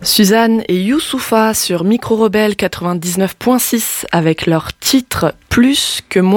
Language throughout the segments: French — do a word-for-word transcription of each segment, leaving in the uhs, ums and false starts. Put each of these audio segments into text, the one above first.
Suzanne et Youssoupha sur Micro Rebelle quatre-vingt-dix-neuf point six avec leur titre « Plus que moi ».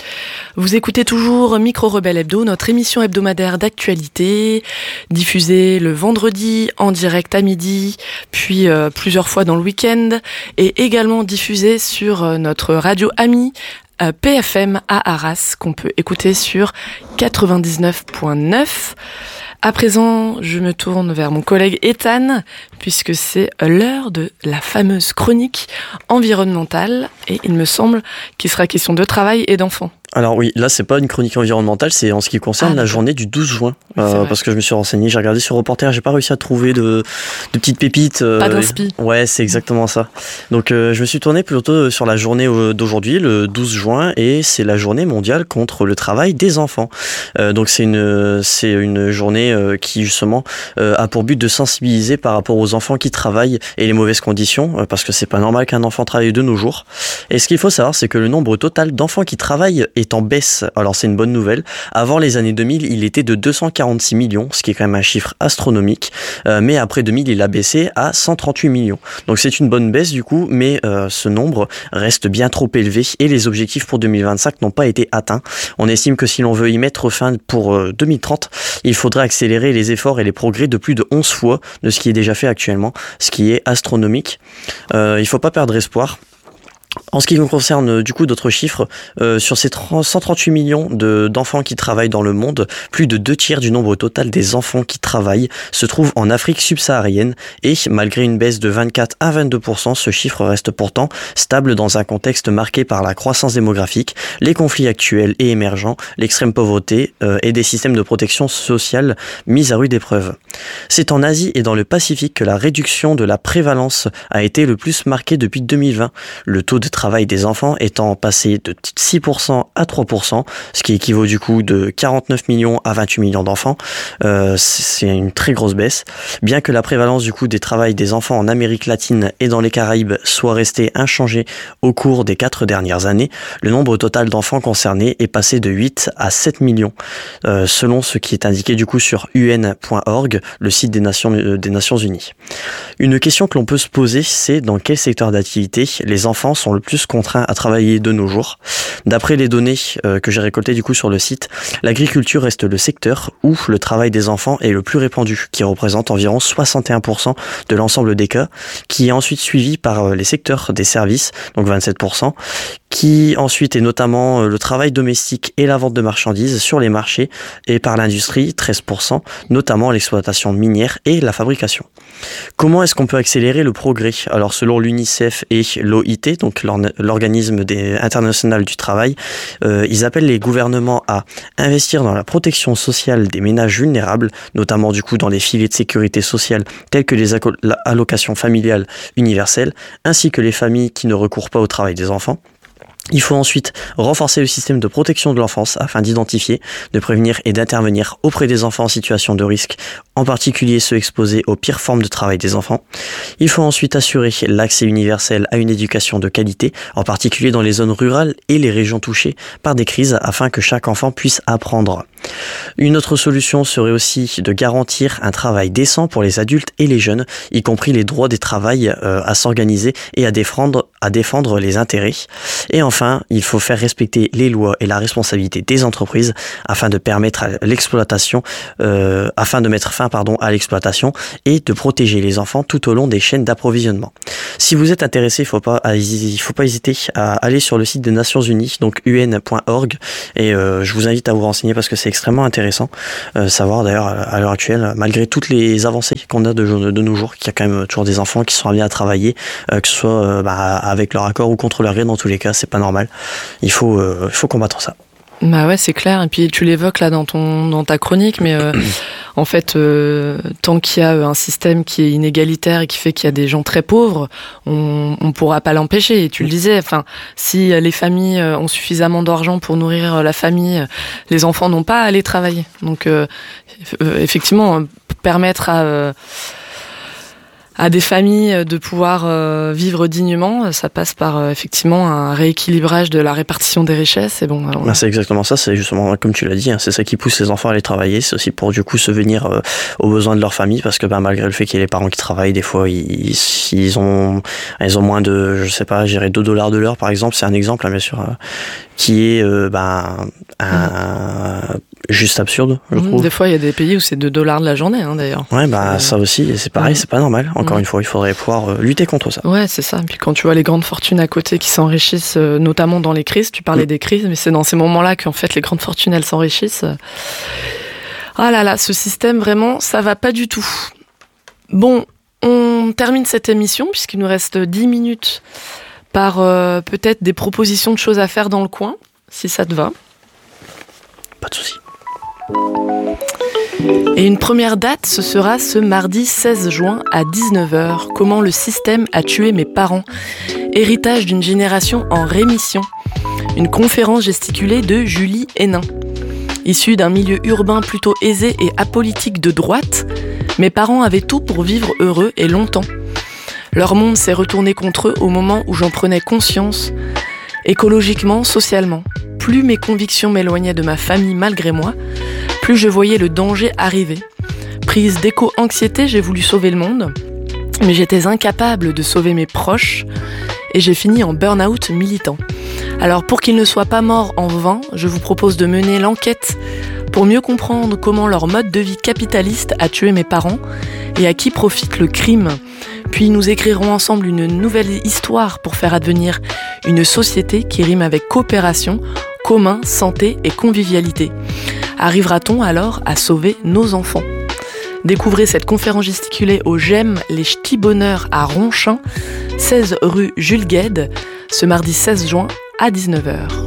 Vous écoutez toujours Micro Rebelle Hebdo, notre émission hebdomadaire d'actualité, diffusée le vendredi en direct à midi, puis euh, plusieurs fois dans le week-end, et également diffusée sur euh, notre radio amie euh, P F M à Arras, qu'on peut écouter sur quatre-vingt-dix-neuf point neuf. À présent, je me tourne vers mon collègue Ethan, puisque c'est l'heure de la fameuse chronique environnementale, et il me semble qu'il sera question de travail et d'enfants. Alors oui, là c'est pas une chronique environnementale, c'est en ce qui concerne ah, la journée du douze juin, euh, parce que je me suis renseigné, j'ai regardé sur Reporter, j'ai pas réussi à trouver de, de petites pépites. Euh, pas d'inspi. Ouais, c'est exactement ça. Donc euh, je me suis tourné plutôt sur la journée d'aujourd'hui, le douze juin, et c'est la journée mondiale contre le travail des enfants. Euh, donc c'est une c'est une journée euh, qui justement euh, a pour but de sensibiliser par rapport aux enfants qui travaillent et les mauvaises conditions, euh, parce que c'est pas normal qu'un enfant travaille de nos jours. Et ce qu'il faut savoir, c'est que le nombre total d'enfants qui travaillent est en baisse. Alors c'est une bonne nouvelle. Avant les années deux mille, il était de deux cent quarante-six millions, ce qui est quand même un chiffre astronomique. Euh, mais après deux mille, il a baissé à cent trente-huit millions. Donc c'est une bonne baisse du coup, mais euh, ce nombre reste bien trop élevé et les objectifs pour deux mille vingt-cinq n'ont pas été atteints. On estime que si l'on veut y mettre fin pour euh, deux mille trente, il faudrait accélérer les efforts et les progrès de plus de onze fois de ce qui est déjà fait actuellement, ce qui est astronomique. Euh, il ne faut pas perdre espoir. En ce qui concerne du coup d'autres chiffres, euh, sur ces cent trente-huit millions de, d'enfants qui travaillent dans le monde, plus de deux tiers du nombre total des enfants qui travaillent se trouvent en Afrique subsaharienne et malgré une baisse de vingt-quatre à vingt-deux pour cent, ce chiffre reste pourtant stable dans un contexte marqué par la croissance démographique, les conflits actuels et émergents, l'extrême pauvreté euh, et des systèmes de protection sociale mis à rude épreuve. C'est en Asie et dans le Pacifique que la réduction de la prévalence a été le plus marquée depuis deux mille vingt. Le taux de travail des enfants étant passé de six pour cent à trois pour cent, ce qui équivaut du coup de quarante-neuf millions à vingt-huit millions d'enfants. Euh, c'est une très grosse baisse. Bien que la prévalence du coup des travails des enfants en Amérique latine et dans les Caraïbes soit restée inchangée au cours des quatre dernières années, le nombre total d'enfants concernés est passé de huit à sept millions, euh, selon ce qui est indiqué du coup sur U N point org, le site des Nations, euh, des Nations Unies. Une question que l'on peut se poser, c'est dans quel secteur d'activité les enfants sont le plus contraints à travailler de nos jours. D'après les données euh, que j'ai récoltées du coup sur le site, l'agriculture reste le secteur où le travail des enfants est le plus répandu, qui représente environ soixante et un pour cent de l'ensemble des cas, qui est ensuite suivi par euh, les secteurs des services, donc vingt-sept pour cent, qui ensuite est notamment euh, le travail domestique et la vente de marchandises sur les marchés, et par l'industrie, treize pour cent, notamment l'exploitation minière et la fabrication. Comment est-ce qu'on peut accélérer le progrès ? Alors selon l'UNICEF et l'O I T, donc l'organisme des, international du travail, euh, ils appellent les gouvernements à investir dans la protection sociale des ménages vulnérables, notamment du coup dans les filets de sécurité sociale tels que les allocations familiales universelles, ainsi que les familles qui ne recourent pas au travail des enfants. Il faut ensuite renforcer le système de protection de l'enfance afin d'identifier, de prévenir et d'intervenir auprès des enfants en situation de risque, en particulier ceux exposés aux pires formes de travail des enfants. Il faut ensuite assurer l'accès universel à une éducation de qualité, en particulier dans les zones rurales et les régions touchées par des crises afin que chaque enfant puisse apprendre. Une autre solution serait aussi de garantir un travail décent pour les adultes et les jeunes, y compris les droits des travailleurs euh, à s'organiser et à défendre, à défendre les intérêts. Et enfin, il faut faire respecter les lois et la responsabilité des entreprises afin de permettre à l'exploitation, euh, afin de mettre fin pardon, à l'exploitation et de protéger les enfants tout au long des chaînes d'approvisionnement. Si vous êtes intéressé, il faut pas, il faut pas hésiter à aller sur le site des Nations Unies, donc U N point org, et euh, je vous invite à vous renseigner parce que c'est extrêmement intéressant. Euh, savoir d'ailleurs à l'heure actuelle, malgré toutes les avancées qu'on a de, de nos jours, qu'il y a quand même toujours des enfants qui sont amenés à travailler, euh, que ce soit euh, bah, avec leur accord ou contre leur gré, dans tous les cas, c'est pas normal. Il faut, euh, il faut combattre ça. Bah ouais, c'est clair. Et puis tu l'évoques là dans ton dans ta chronique, mais euh, en fait, euh, tant qu'il y a un système qui est inégalitaire et qui fait qu'il y a des gens très pauvres, on on pourra pas l'empêcher. Et tu le disais, enfin, si les familles ont suffisamment d'argent pour nourrir la famille, les enfants n'ont pas à aller travailler. Donc euh, effectivement, permettre à euh, à des familles de pouvoir euh, vivre dignement, ça passe par euh, effectivement un rééquilibrage de la répartition des richesses. Et bon, alors, ben, c'est exactement ça, c'est justement comme tu l'as dit, hein, c'est ça qui pousse les enfants à aller travailler, c'est aussi pour du coup subvenir euh, aux besoins de leur famille, parce que ben, malgré le fait qu'il y ait les parents qui travaillent, des fois ils, ils, ont, ils ont moins de, je sais pas, je dirais deux dollars de l'heure par exemple, c'est un exemple hein, bien sûr, euh, qui est euh, ben, un, juste absurde, je mmh, trouve. Des fois il y a des pays où c'est deux dollars de la journée hein, d'ailleurs. Ouais, bah c'est... ça aussi, c'est pareil, mmh. c'est pas normal. Encore mmh. une fois, il faudrait pouvoir euh, lutter contre ça. Ouais, c'est ça. Et puis quand tu vois les grandes fortunes à côté qui s'enrichissent, euh, notamment dans les crises, tu parlais mmh. des crises, mais c'est dans ces moments-là qu'en fait les grandes fortunes elles s'enrichissent. Ah là là, ce système vraiment, ça va pas du tout. Bon, on termine cette émission puisqu'il nous reste dix minutes par euh, peut-être des propositions de choses à faire dans le coin, si ça te va. Pas de souci. Et une première date, ce sera ce mardi seize juin à dix-neuf heures. Comment le système a tué mes parents. Héritage d'une génération en rémission. Une conférence gesticulée de Julie Hénin. Issue d'un milieu urbain plutôt aisé et apolitique de droite, mes parents avaient tout pour vivre heureux et longtemps. Leur monde s'est retourné contre eux au moment où j'en prenais conscience, écologiquement, socialement. Plus mes convictions m'éloignaient de ma famille malgré moi, plus je voyais le danger arriver. Prise d'éco-anxiété, j'ai voulu sauver le monde, mais j'étais incapable de sauver mes proches et j'ai fini en burn-out militant. Alors pour qu'ils ne soient pas morts en vain, je vous propose de mener l'enquête pour mieux comprendre comment leur mode de vie capitaliste a tué mes parents et à qui profite le crime. Puis nous écrirons ensemble une nouvelle histoire pour faire advenir une société qui rime avec coopération, commun, santé et convivialité. Arrivera-t-on alors à sauver nos enfants ? Découvrez cette conférence gesticulée au J'aime les ch'tis bonheurs à Ronchin, seize rue Jules Guesde, ce mardi seize juin à dix-neuf heures.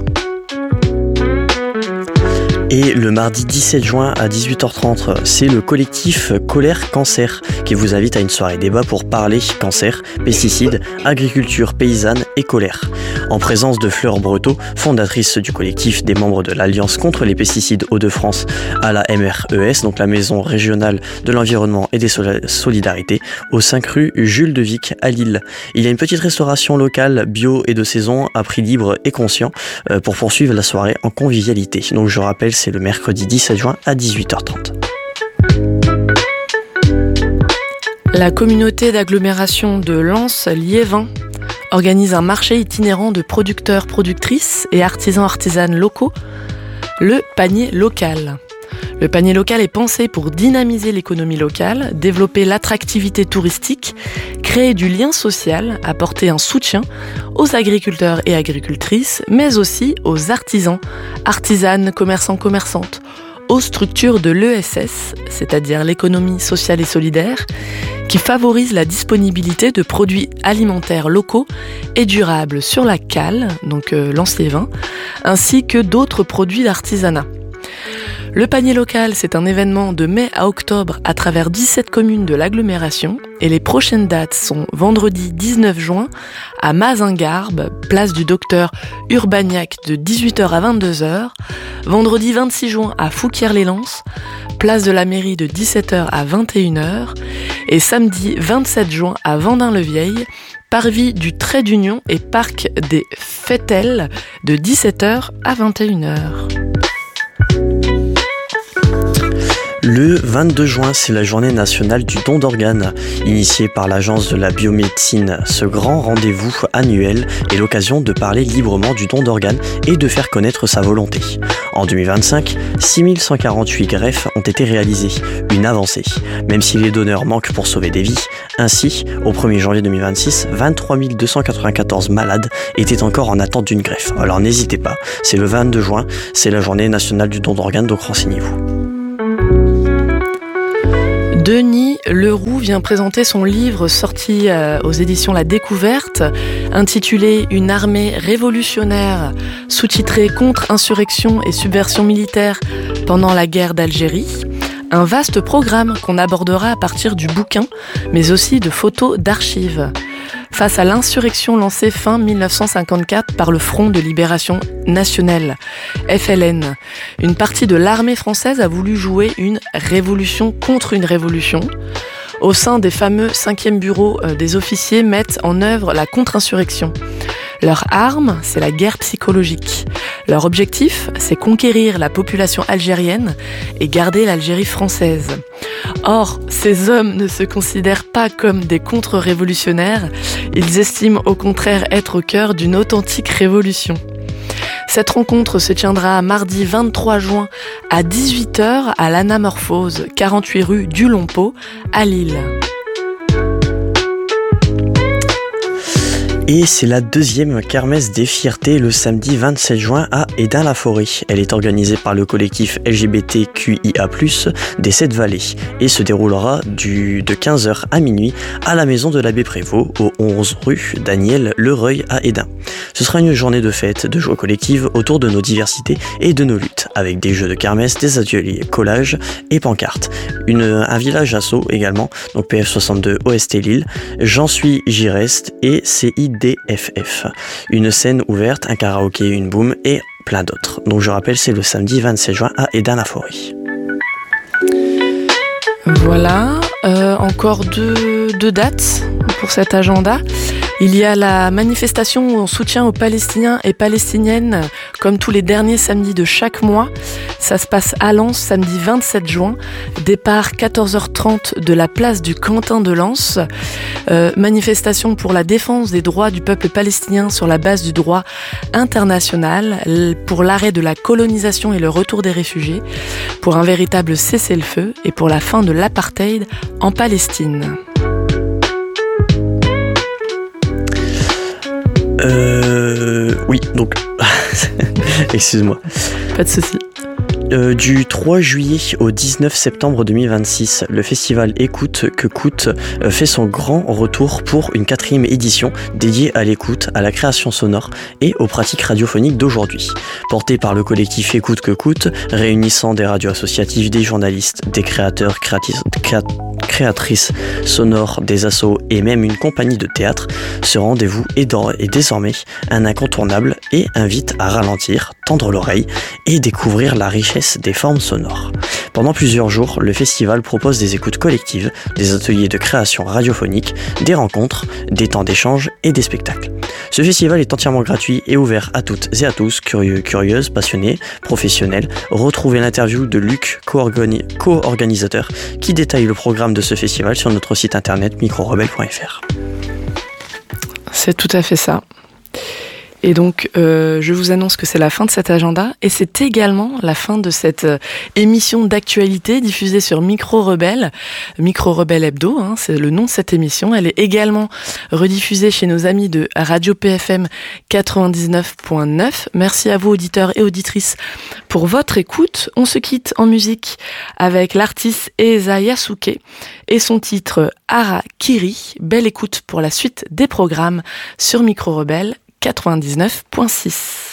Et le mardi dix-sept juin à dix-huit heures trente, c'est le collectif Colère Cancer qui vous invite à une soirée débat pour parler cancer, pesticides, agriculture paysanne et colère. En présence de Fleur Breteau, fondatrice du collectif des membres de l'Alliance contre les pesticides Hauts-de-France à la M R E S, donc la Maison régionale de l'environnement et des solidarités, aux cinq rue Jules de Vic à Lille. Il y a une petite restauration locale, bio et de saison, à prix libre et conscient, pour poursuivre la soirée en convivialité. Donc je rappelle, c'est le mercredi dix-sept juin à dix-huit heures trente. La communauté d'agglomération de Lens-Liévin organise un marché itinérant de producteurs, productrices et artisans, artisanes locaux, le panier local. Le panier local est pensé pour dynamiser l'économie locale, développer l'attractivité touristique, créer du lien social, apporter un soutien aux agriculteurs et agricultrices, mais aussi aux artisans, artisanes, commerçants, commerçantes, aux structures de l'E S S, c'est-à-dire l'économie sociale et solidaire, qui favorise la disponibilité de produits alimentaires locaux et durables sur la cale, donc euh, Lens-Liévin, ainsi que d'autres produits d'artisanat. Le panier local, c'est un événement de mai à octobre à travers dix-sept communes de l'agglomération et les prochaines dates sont vendredi dix-neuf juin à Mazingarbe, place du docteur Urbaniak de dix-huit heures à vingt-deux heures, vendredi vingt-six juin à Fouquier-les-Lances, place de la mairie de dix-sept heures à vingt et une heures et samedi vingt-sept juin à Vendin-le-Vieil, parvis du Trait d'Union et parc des Fételles de dix-sept heures à vingt et une heures. Le vingt-deux juin, c'est la journée nationale du don d'organes. Initiée par l'Agence de la biomédecine, ce grand rendez-vous annuel est l'occasion de parler librement du don d'organes et de faire connaître sa volonté. En deux mille vingt-cinq, six mille cent quarante-huit greffes ont été réalisées, une avancée, même si les donneurs manquent pour sauver des vies. Ainsi, au premier janvier deux mille vingt-six, vingt-trois mille deux cent quatre-vingt-quatorze malades étaient encore en attente d'une greffe. Alors n'hésitez pas, c'est le vingt-deux juin, c'est la journée nationale du don d'organes, donc renseignez-vous. Denis Leroux vient présenter son livre sorti aux éditions La Découverte, intitulé « Une armée révolutionnaire », sous-titré « Contre-insurrection et subversion militaire pendant la guerre d'Algérie ». Un vaste programme qu'on abordera à partir du bouquin, mais aussi de photos d'archives. Face à l'insurrection lancée fin dix-neuf cent cinquante-quatre par le Front de Libération Nationale, F L N, une partie de l'armée française a voulu jouer une révolution contre une révolution. au sein des fameux cinquième bureaux des officiers, mettent en œuvre la contre-insurrection. Leur arme, c'est la guerre psychologique. Leur objectif, c'est conquérir la population algérienne et garder l'Algérie française. Or, ces hommes ne se considèrent pas comme des contre-révolutionnaires, ils estiment au contraire être au cœur d'une authentique révolution. Cette rencontre se tiendra mardi vingt-trois juin à dix-huit heures à l'Anamorphose, quarante-huit rue du Lompeau, à Lille. Et c'est la deuxième kermesse des fiertés le samedi vingt-sept juin à Hesdin-la-Forêt. Elle est organisée par le collectif L G B T Q I A plus, des Sept Vallées et se déroulera du, de quinze heures à minuit à la maison de l'abbé Prévost, au onze rue Daniel Lereuil à Hesdin. Ce sera une journée de fête, de joie collective autour de nos diversités et de nos luttes, avec des jeux de kermesse, des ateliers collages et pancartes. Une, un village asso également, donc P F soixante-deux O S T Lille, J'en suis, j'y reste et C I D F F. Une scène ouverte, un karaoké, une boum et plein d'autres. Donc je rappelle, c'est le samedi vingt-sept juin à Hesdin-la-Forêt. Voilà, euh, encore deux, deux dates pour cet agenda. Il y a la manifestation en soutien aux Palestiniens et Palestiniennes, comme tous les derniers samedis de chaque mois. Ça se passe à Lens, samedi vingt-sept juin. Départ quatorze heures trente de la place du Quentin de Lens. Euh, manifestation pour la défense des droits du peuple palestinien sur la base du droit international, pour l'arrêt de la colonisation et le retour des réfugiés, pour un véritable cessez-le-feu et pour la fin de l'apartheid en Palestine. Euh... Oui, donc... Excuse-moi. Pas de souci. Euh, du trois juillet au dix-neuf septembre deux mille vingt-six, le festival Écoute que coûte euh, fait son grand retour pour une quatrième édition dédiée à l'écoute, à la création sonore et aux pratiques radiophoniques d'aujourd'hui. Porté par le collectif Écoute que coûte, réunissant des radios associatives, des journalistes, des créateurs, créatis, créat, créatrices sonores, des assos et même une compagnie de théâtre, ce rendez-vous est, d'or- est désormais un incontournable et invite à ralentir, tendre l'oreille et découvrir la richesse des formes sonores. Pendant plusieurs jours, le festival propose des écoutes collectives, des ateliers de création radiophonique, des rencontres, des temps d'échange et des spectacles. Ce festival est entièrement gratuit et ouvert à toutes et à tous, curieux, curieuses, passionnés, professionnels. Retrouvez l'interview de Luc, co-organi- co-organisateur, qui détaille le programme de ce festival sur notre site internet micro rebelle point f r. C'est tout à fait ça. Et donc, euh, je vous annonce que c'est la fin de cet agenda et c'est également la fin de cette euh, émission d'actualité diffusée sur Micro Rebelle, Micro Rebelle Hebdo, hein, c'est le nom de cette émission. Elle est également rediffusée chez nos amis de Radio P F M quatre-vingt-dix-neuf point neuf. Merci à vous, auditeurs et auditrices, pour votre écoute. On se quitte en musique avec l'artiste Eza Yasuke et son titre Harakiri. Belle écoute pour la suite des programmes sur Micro Rebelle quatre-vingt-dix-neuf point six.